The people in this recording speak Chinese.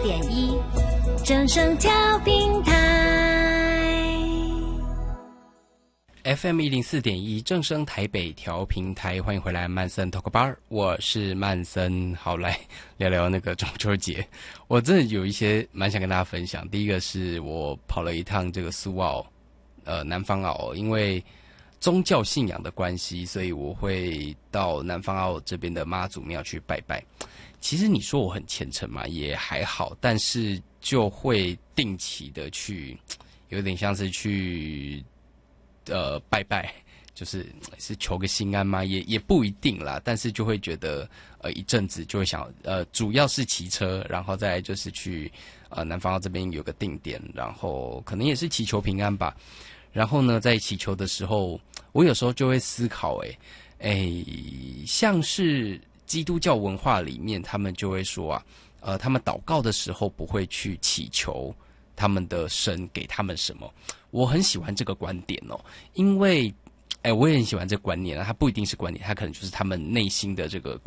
104.1正声调频台 FM 104.1正声台北调频台，欢迎回来曼森 Talk Bar， 我是曼森。好，来聊聊那个中秋节。我真的有一些蛮想跟大家分享。第一个是我跑了一趟这个苏澳，南方澳，因为宗教信仰的关系，所以我会到南方澳这边的妈祖庙去拜拜。其实你说我很虔诚嘛，也还好，但是就会定期的去，有点像是去拜拜，就是求个心安嘛，也不一定啦，但是就会觉得一阵子就会想主要是骑车，然后再来就是去南方澳这边有个定点，然后可能也是祈求平安吧。然后呢，在祈求的时候，我有时候就会思考，像是基督教文化里面，他们就会说啊，他们祷告的时候不会去祈求他们的神给他们什么。我很喜欢这个观点哦，因为我也很喜欢这个观念啊，它不一定是观点，它可能就是他们内心的这个